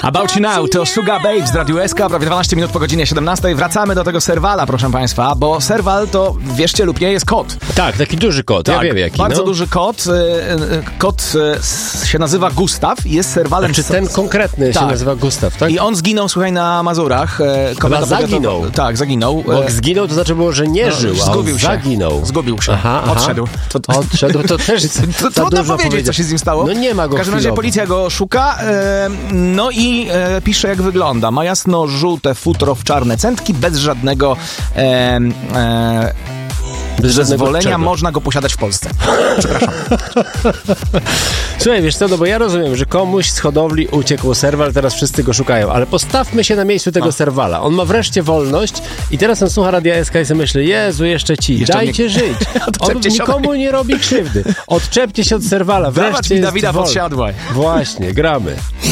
About You Now to Sugar Babes z Radiu SK, prawie 12 minut po godzinie 17. Wracamy do tego Serwala, proszę państwa, bo Serwal to, wierzcie lub nie, jest kot. Tak, taki duży kot, Tak, ja wiem jaki. bardzo duży kot. Kot się nazywa Gustaw i jest Serwalem. Czy ten konkretny się nazywa Gustaw, tak? I on zginął, słuchaj, na Mazurach. Zaginął. Tak, zaginął. Bo zginął to znaczy było, że nie żył, a zgubił się. zaginął. Zgubił się. Odszedł. Odszedł, to też trudno powiedzieć, co się z nim stało. No nie ma go W każdym razie policja go szuka, no i pisze, jak wygląda. Ma jasno-żółte futro w czarne centki, bez żadnego zezwolenia, można go posiadać w Polsce. Przepraszam. Słuchaj, wiesz co, no bo ja rozumiem, że komuś z hodowli uciekł serwal, teraz wszyscy go szukają, ale postawmy się na miejscu tego serwala. On ma wreszcie wolność i teraz on słucha Radia SK i sobie myśli, Jezu, jeszcze dajcie żyć. On nikomu nie robi krzywdy. Odczepcie się od serwala, wreszcie jest Dawida Podsiadłaj. Właśnie, gramy.